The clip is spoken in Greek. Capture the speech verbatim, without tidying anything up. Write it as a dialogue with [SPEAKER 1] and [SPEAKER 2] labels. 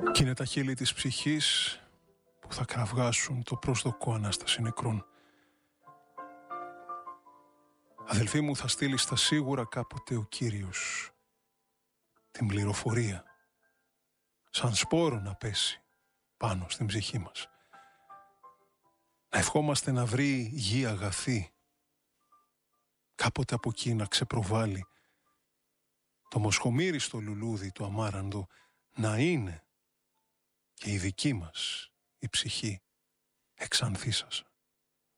[SPEAKER 1] Κι είναι τα χείλη της ψυχής που θα κραυγάσουν το προσδοκό Ανάσταση νεκρών. Αδελφοί μου, θα στείλει στα σίγουρα κάποτε ο Κύριος την πληροφορία, σαν σπόρο να πέσει πάνω στην ψυχή μας. Να ευχόμαστε να βρει γη αγαθή, κάποτε από εκεί να ξεπροβάλλει το μοσχομύριστο λουλούδι του αμάραντο, να είναι και η δική μας η ψυχή εξανθίσασα.